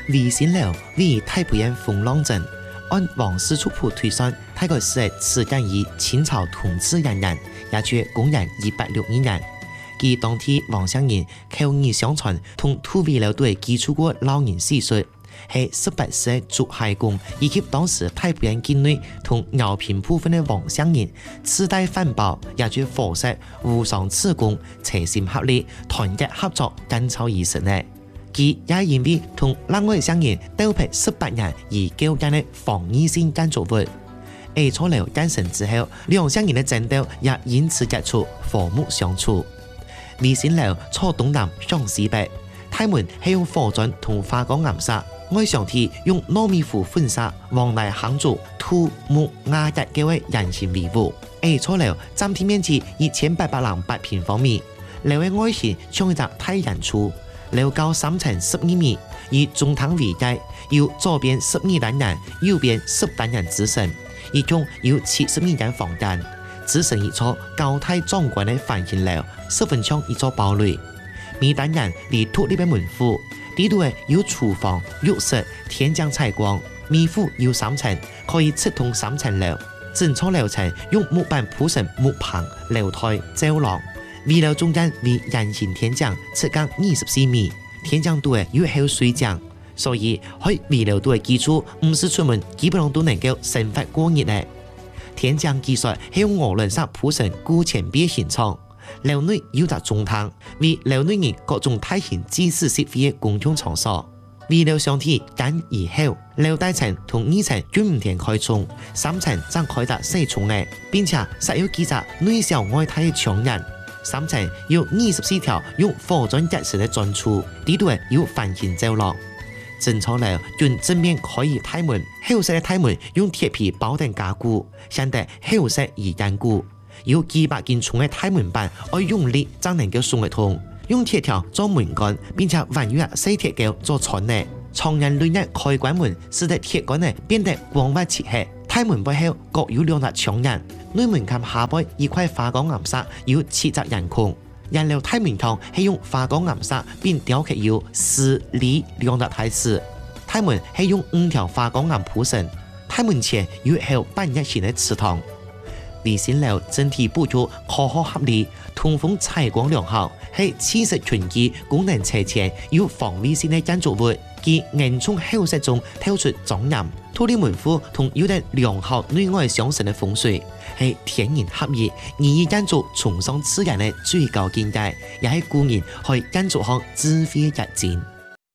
李新楼为太平洋风浪镇，按王氏族谱推算，大概是始建于清朝同治元年，也就是公元162年。其当地王乡人口耳相传，同土围楼队基础过老人史述，係18世竹海公以及當時太平洋境內同饒平部分的王鄉人，世代反哺，也就火石互相賜功，齊心合力，團結合作，緊湊而成呢。其也因為同另外鄉人鬥拼18年而構建的防禦性建築物。下初樓建成之後，兩鄉人的爭鬥也因此結束，和睦相處。李新樓坐東南向西北，大門係用火磚同花崗岩砂，外牆體用糯米糊粉砂，往內行做土木瓦日嘅位人形維護。下初樓佔地面積2808平方米，樓嘅外形像一隻太陽柱，樓高3層12米，以中堂為界，由左邊12單元，右邊10單元組成，一共有72間房間。組成一座高大壯觀的繁形樓，十分像一座堡壘。每單元離獨立的門戶，呢度有廚房、浴室、天井採光。每戶有3層，可以直通3層樓。整座樓層用木板鋪成木棚、樓台、走廊。圍樓中間為人形天井，直徑24米，天井度有厚水漿，所以喺圍樓度嘅基礎，唔使出門，基本上都能夠生活過日嘅。天井技術係用鵝卵石鋪成固前壁形狀，樓內有隻中堂，為樓內人各種大型祭祀設備嘅公共場所。圍樓上體簡而厚，樓大層同2層均唔停開窗，3層則開得4窗嘅，並且設有幾隻內小外大嘅窗檐。3層有24條用火磚結成嘅磚柱，呢度有繁形走廊。整座樓用正面可以大門，後室嘅大門用鐵皮包定加固，顯得後室而堅固。有幾百件重嘅大門板，要用力才能夠送得通。用鐵條做門桿，並且還有細鐵鉤做穿呢。長人類嘅開關門，使得鐵桿變得光滑切合。大門背後各有2粒窗檐，內門及下背一塊花崗岩石有7隻人孔。人流大門窗係用花崗岩石並雕刻有4、2、2粒台詞。大門係用5條花崗岩鋪成。大門前有後半日型嘅祠堂。李新樓整體佈局科學合理，通風採光良好，係氣勢群集、功能齊全、有防禦性嘅建築物。其硬從後室中透出莊嚴，土地門戶同有得良好內外相承嘅風水，係天人合一、意義建築崇尚自然嘅最高境界，也係古人喺建築學智慧嘅一戰。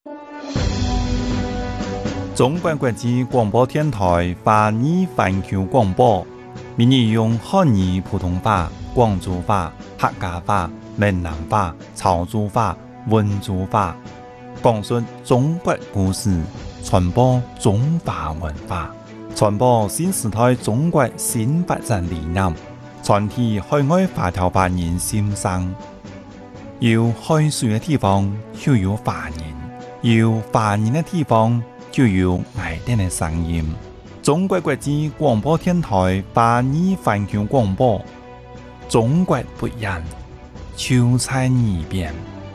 中國國際廣播電台華語環球廣播，每日用漢語普通話、廣州話、客家話、閩南話、潮州話、溫州話，講述中國故事，傳播中華文化，傳播新時代中國新發展理念，傳遞海外華僑華人心聲。有海水嘅地方就有華人，有華人嘅地方就有愛人嘅聲音。中國國際廣播電台華語環球廣播，中國不一樣，就在耳邊。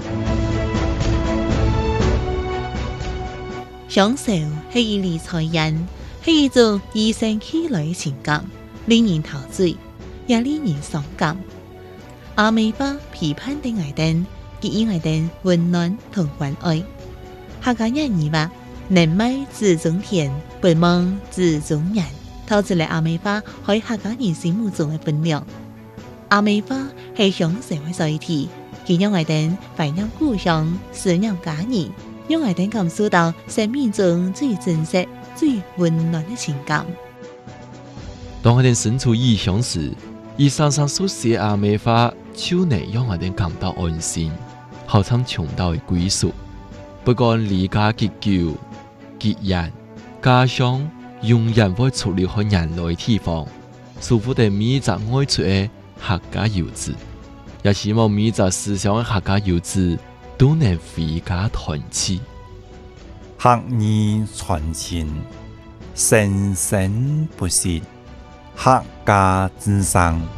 享受係一理財人，係一種與生俱來嘅情感，令人陶醉，也令人傷感。阿美巴批判的愛人，給予愛人溫暖同關愛。客家人話：能賣自種田，不忘自種人，透出嚟阿美巴喺客家人心目中嘅分量。阿美巴係享受嘅載體，佢讓愛人懷念故鄉，思念家人。讓我哋感受到生命中最真實、最溫暖的情感。 當我哋身處異鄉時，以常常書寫阿美話，就能讓我哋感到安心，好像尋到嘅歸屬。不管離家結久、結緣，家鄉永遠會出離開人類地方。祝福哋每一個愛出嘅客家遊子，也希望每一個思想嘅客家遊子都能回家團聚， 客語傳承，生生不息，客家之聲。